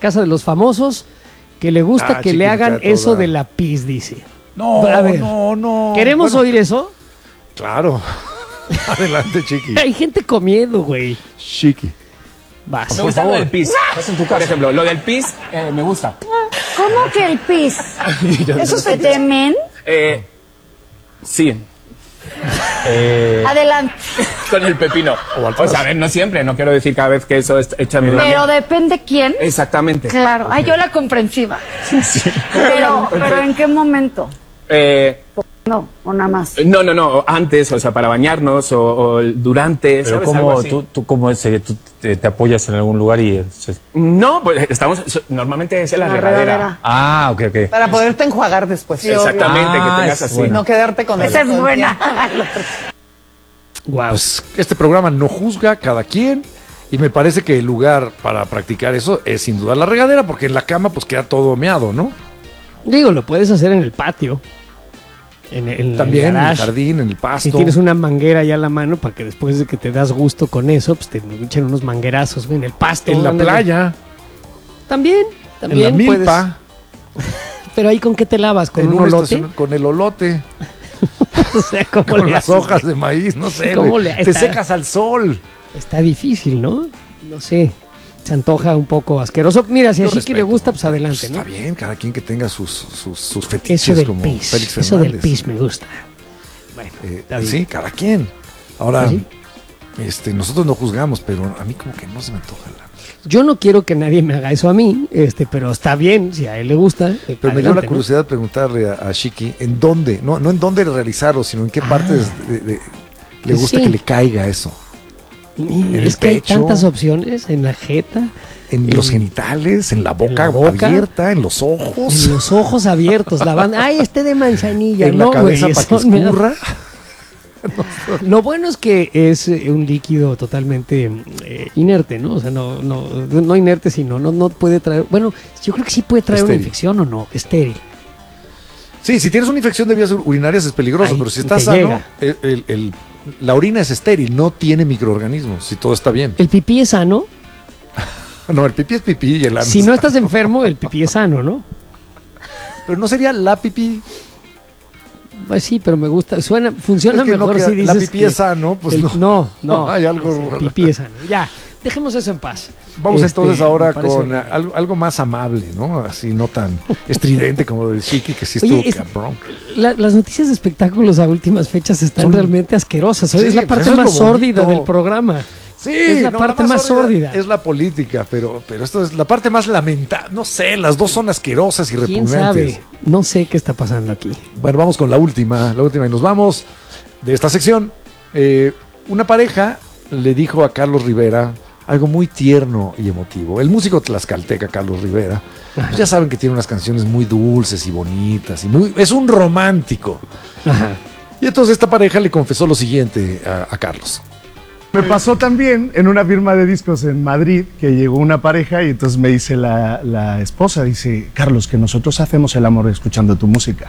casa de los famosos que le gusta que le hagan eso de la pis, dice. No, a ver, no. ¿Queremos oír eso? Claro. Adelante, Chiqui. Hay gente comiendo, güey. Chiqui. Vas. Me gusta lo del pis. Por ejemplo, lo del pis me gusta. ¿Cómo que el pis? ¿Eso se temen? Sí. Adelante. Con el pepino. O sea, a ver, no siempre. No quiero decir cada vez que eso es hecha mi Pero depende quién. Exactamente. Claro. Ay, yo la comprensiva. Sí. Pero ¿en qué momento? No, o nada más. No, antes, o sea, para bañarnos o durante. Pero ¿sabes? ¿cómo, Algo así. tú cómo es que tú te apoyas en algún lugar y... No, pues normalmente es en la regadera. Ah, ok. Para poderte enjuagar después. Sí, Exactamente, que tengas es así. bueno. No quedarte con Esa es todo el buena. Wow. Pues este programa no juzga cada quien. Y me parece que el lugar para practicar eso es sin duda la regadera, porque en la cama pues queda todo meado, ¿no? Digo, lo puedes hacer en el patio. También en el garage. jardín, en el pasto. Si tienes una manguera ya a la mano, para que después de que te das gusto con eso, pues te echen unos manguerazos, güey, en el pasto. En la ándale. playa, También en la milpa, Pero ahí, ¿con qué te lavas? ¿Con en un una olote? estación, con el olote, O sea, ¿cómo con le las haces? hojas de maíz, no sé, ¿Cómo güey. le- Te está- secas al sol. Está difícil, ¿no? No sé. Se antoja un poco asqueroso. Mira, si a Yo Chiqui le respeto, gusta, pues ¿no? adelante, Está ¿no? bien, cada quien que tenga sus fetiches Eso del como pis. Félix Eso del Fernández. pis me gusta. Bueno, está bien. Sí, cada quien. Ahora, ¿Ah, sí? nosotros no juzgamos, pero a mí como que no se me antoja la... Yo no quiero que nadie me haga eso a mí, pero está bien, si a él le gusta. Pero me dio la adelante, ¿no? curiosidad de preguntarle a Chiqui en dónde, no en dónde realizarlo, sino en qué partes le gusta Sí. que le caiga eso. Y el es que hay pecho. tantas opciones en la jeta, En los genitales, en la boca, la boca, abierta, en los ojos, en los ojos abiertos, la banda. ¡Ay, de manzanilla! en la No, cabeza güey, para que eso me da- escurra. Lo bueno es que es un líquido totalmente inerte, ¿no? O sea, no inerte, sino no puede traer... Bueno, yo creo que sí puede traer una Estéril. infección o no, estéril. Sí, si tienes una infección de vías urinarias es peligroso, Ay, pero si te estás sano, llega. la orina es estéril, no tiene microorganismos, si todo está bien. El pipí es sano. No, el pipí es pipí y el ano Si es no sano. estás enfermo, el pipí es sano, ¿no? Pero no sería la pipí. Pues sí, pero me gusta. Funciona Es que no mejor queda- si dices la pipí que es sano, pues el- no. No. Hay algo El pipí es sano. Ya, dejemos eso en paz. Vamos entonces me ahora parece con horrible. algo más amable, ¿no? Así no tan estridente como lo del Chiqui, que sí Oye, estuvo cabrón. Las noticias de espectáculos a últimas fechas están realmente asquerosas. Hoy Sí, es la pues parte eso es más lo sórdida bonito. del programa. Sí, es la parte más sórdida. Es la política, pero esto es la parte más lamentable. No sé, las dos son asquerosas y ¿Quién repugnantes. sabe? No sé qué está pasando aquí. Bueno, vamos con la última y nos vamos de esta sección. Una pareja le dijo a Carlos Rivera algo muy tierno y emotivo. El músico tlaxcalteca Carlos Rivera, pues ya saben que tiene unas canciones muy dulces y bonitas, es un romántico. Ajá. Y entonces esta pareja le confesó lo siguiente a Carlos. Me pasó también en una firma de discos en Madrid que llegó una pareja y entonces me dice la esposa, dice, Carlos, que nosotros hacemos el amor escuchando tu música.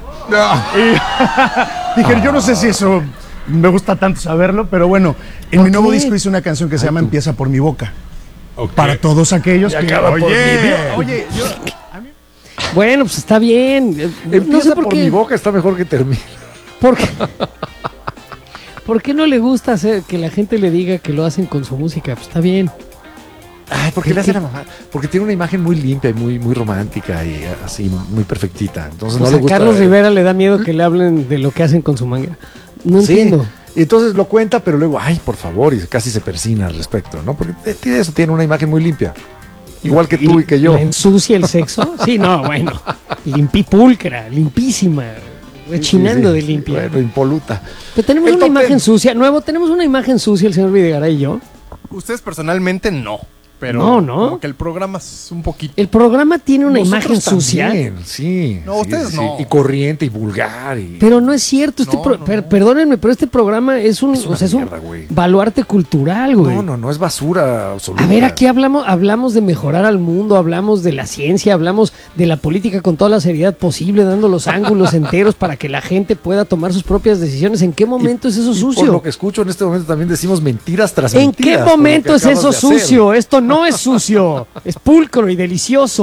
Y dije, yo no sé si eso me gusta tanto saberlo, pero bueno, en mi nuevo disco hice una canción que se llama Empieza por mi boca. Para todos aquellos Y que... acaba por mi Oye, yo... Bueno, pues está bien. Empieza No sé por por qué. mi boca, está mejor que termine. ¿Por qué? ¿Por qué no le gusta hacer que la gente le diga que lo hacen con su música? Pues está bien. Ay, ¿por qué le hace la mamá? Porque tiene una imagen muy limpia y muy romántica y así, muy perfectita. Entonces Pues no le a gusta. Carlos Rivera le da miedo que le hablen de lo que hacen con su manga. No Sí. entiendo. Y entonces lo cuenta, pero luego, ay, por favor, y casi se persina al respecto, ¿no? Porque eso tiene una imagen muy limpia. Igual que tú y que yo. ¿Le ensucia el sexo? Sí, no, bueno. Limpipulcra, limpísima. Rechinando Sí, de sí, limpia. Bueno, impoluta. Pero tenemos El una top imagen 10. sucia. Tenemos una imagen sucia el señor Videgaray y yo. Ustedes personalmente no, pero No. como que el programa es un poquito. El programa tiene una Nosotros imagen sucia. también, sí. No, sí, ustedes sí, no. Y corriente y vulgar. Y... Pero no es cierto. Perdónenme, pero este programa es un mierda, güey. baluarte cultural, güey. No, es basura absoluta. A ver, aquí hablamos de mejorar al mundo, hablamos de la ciencia, hablamos de la política con toda la seriedad posible, dando los ángulos enteros para que la gente pueda tomar sus propias decisiones. ¿En qué momento es eso Y sucio? por lo que escucho en este momento también decimos mentiras tras ¿En mentiras. qué por lo momento que es acabas eso de hacer. sucio? Esto no es sucio, es pulcro y delicioso.